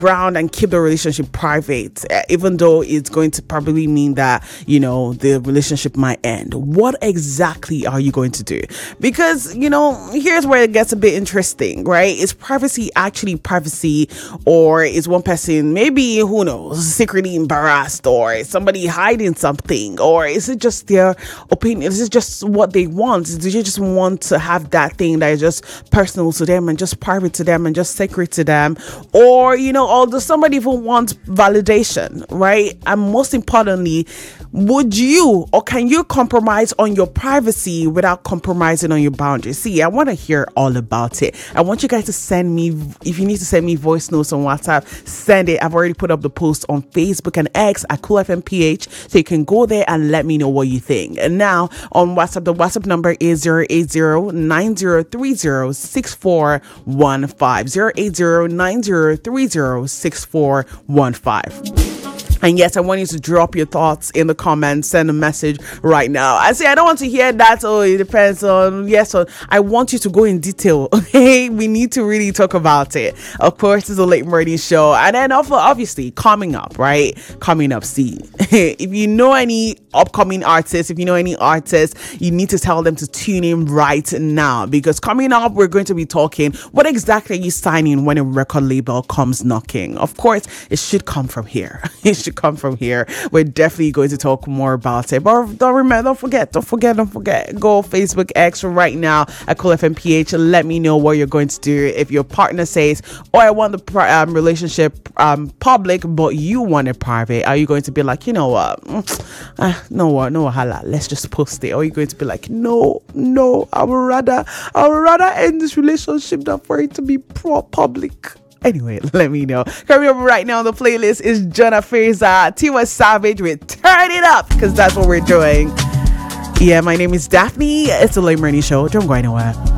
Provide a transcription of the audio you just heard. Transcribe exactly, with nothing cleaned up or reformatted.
around and keep the relationship private, uh, even though it's going to probably mean that, you know, the relationship might end? What exactly are you going to do? Because, you know, here's where it gets a bit interesting, right? Is privacy actually privacy, or is one person maybe, who knows, secretly embarrassed, or is somebody hiding something, or is it just their opinion? Is it just what they want? Do you just want to have that thing that is just personal to them and just private to them and just sacred to them? Or, you know, or does somebody even want validation, right? And most importantly, would you or can you compromise on your privacy without compromising on your boundaries? See, I want to hear all about it. I want you guys to send me, if you need to send me voice notes on WhatsApp, send it. I've already put up the post on Facebook and X at Cool F M P H, so you can go there and let me know what you think. And now on WhatsApp, the WhatsApp number is zero eight zero nine zero three zero six four one five, zero eight zero nine zero three zero six four one five. And yes, I want you to drop your thoughts in the comments, send a message right now. I say, I don't want to hear that, oh, it depends on, yes, or I want you to go in detail, okay? We need to really talk about it. Of course, it's a late morning show. And then also, obviously, coming up, right? Coming up, see, if you know any upcoming artists, if you know any artists, you need to tell them to tune in right now, because coming up, we're going to be talking, what exactly are you signing when a record label comes knocking? Of course, it should come from here. It should come from here. We're definitely going to talk more about it, but don't remember, don't forget, don't forget, don't forget, go Facebook X right now at Cool F M P H. Let me know what you're going to do. If your partner says, oh, I want the um, relationship um, public, but you want it private, are you going to be like, you know what, uh, no what, no hala, let's just post it? Or are you going to be like, no, no, I would rather, I would rather end this relationship than for it to be pro public? Anyway, let me know. Coming up right now on the playlist is Jonah Fraser, Tiwa Savage with Turn It Up, because that's what we're doing. Yeah, my name is Daphne. It's the Late Morning Show. Don't go anywhere.